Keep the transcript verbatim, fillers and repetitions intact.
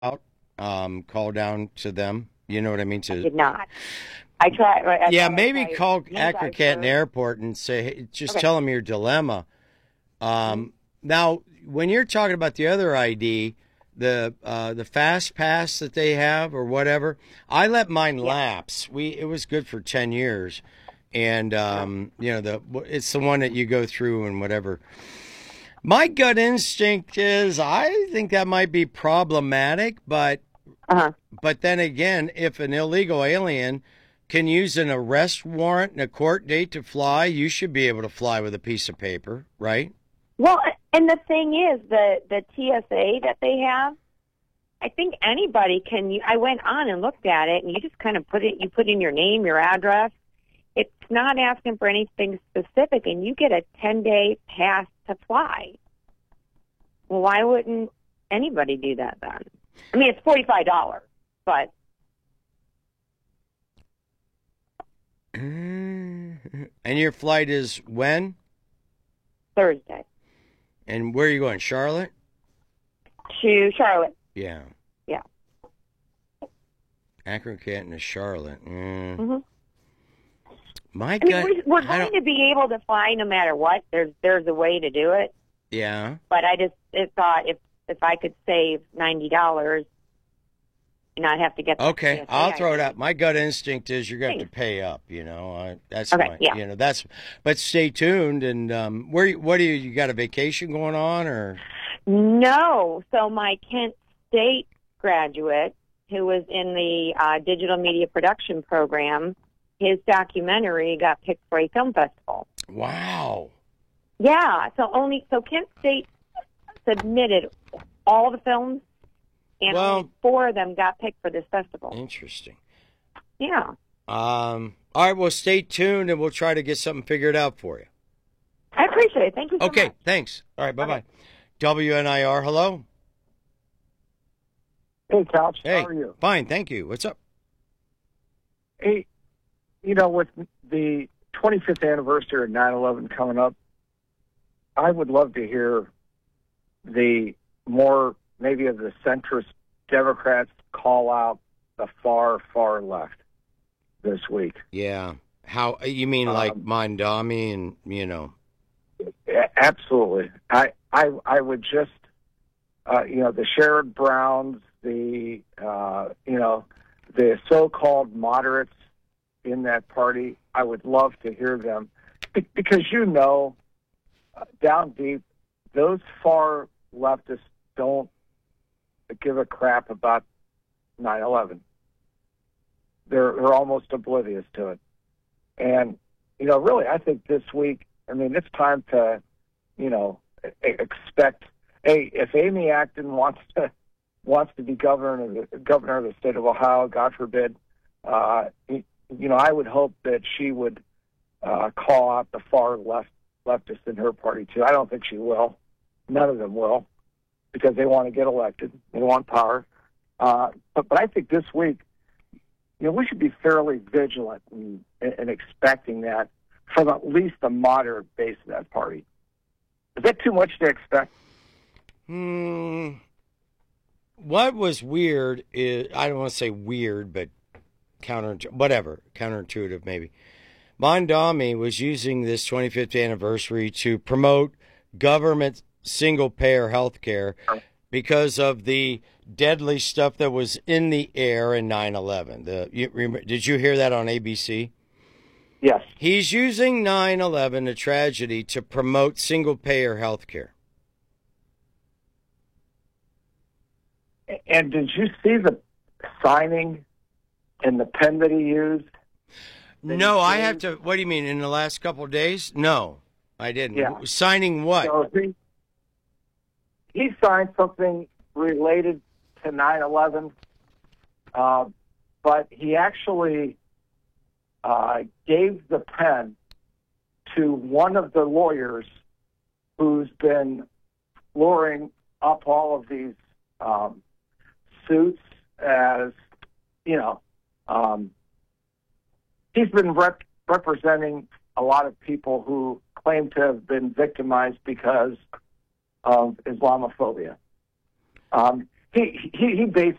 out, um, call down to them. You know what I mean? I To did not. I tried. I Yeah, thought I maybe tried call you Akron guys Canton first. Airport and say, hey, just Okay. tell them your dilemma. Mm-hmm. Um, now, when you're talking about the other I D, the uh, the Fast Pass that they have or whatever, I let mine Yeah. lapse. We it was good for ten years, and Oh. um, you know the it's the one that you go through and whatever. My gut instinct is I think that might be problematic, but Uh-huh. but then again, if an illegal alien can use an arrest warrant and a court date to fly, you should be able to fly with a piece of paper, right? Well, and the thing is, the the T S A that they have, I think anybody can. I went on and looked at it, and you just kind of put it. You put in your name, your address. It's not asking for anything specific, and you get a ten day pass to fly. Well, why wouldn't anybody do that then? I mean, it's forty five dollars, but And your flight is when? Thursday And where are you going? Charlotte? to Charlotte. Yeah. Yeah. Akron, Canton to Charlotte. Mm. Mm-hmm. My I mean, gut. we're, we're I going don't- to be able to fly no matter what. There's there's a way to do it, Yeah. but I just it thought if if I could save ninety dollars and not have to get the Okay, T S A I'll throw it I D. out. My gut instinct is you're going to have to Thanks. pay up. You know, I, that's Okay, my. yeah. You know, that's. But stay tuned. And um, where? What do you? You got a vacation going on, or? No, so my Kent State graduate who was in the uh, digital media production program, his documentary got picked for a film festival. Wow. Yeah, so only so Kent State submitted all the films, and Well- only four of them got picked for this festival. Interesting. Yeah, Um. All right. Well, stay tuned, and we'll try to get something figured out for you. I appreciate it. Thank you so Okay. much. Thanks. All right. Bye bye. Okay. W N I R. Hello. Hey, Couch. Hey. How are you? Fine. Thank you. What's up? Hey, you know, with the twenty-fifth anniversary of nine eleven coming up, I would love to hear the more, maybe of the centrist Democrats call out the far, far left this week. Yeah. How you mean like Um, Mondami and you know? A- Absolutely. I, I, I would just, uh, you know, the Sherrod Browns, the, uh, you know, the so-called moderates in that party, I would love to hear them. Be- because, you know, uh, down deep, those far leftists don't give a crap about nine eleven. They're, they're almost oblivious to it. And, you know, really, I think this week, I mean, it's time to, you know, e- expect. Hey, if Amy Acton wants to wants to be governor of the governor of the state of Ohio, God forbid, uh, you know, I would hope that she would uh, call out the far left leftists in her party too. I don't think she will. None of them will, because they want to get elected. They want power. Uh, but but I think this week, you know, we should be fairly vigilant and, and expecting that from at least the moderate base of that party. Is that too much to expect? Hmm. What was weird is I don't want to say weird, but counterintuitive, whatever, counterintuitive maybe. Mondami was using this twenty-fifth anniversary to promote government single-payer health care because of the deadly stuff that was in the air in nine eleven. The, you, remember, did you hear that on A B C? Yes. He's using nine eleven, a tragedy, to promote single-payer health care. And did you see the signing and the pen that he used? That No, he I have gave? to. What do you mean? In the last couple of days? No, I didn't. Yeah. Signing what? So he, he signed something related to nine eleven, uh, but he actually uh, gave the pen to one of the lawyers who's been luring up all of these um, suits as, you know, um, he's been rep- representing a lot of people who claim to have been victimized because of Islamophobia. Um, he he he basically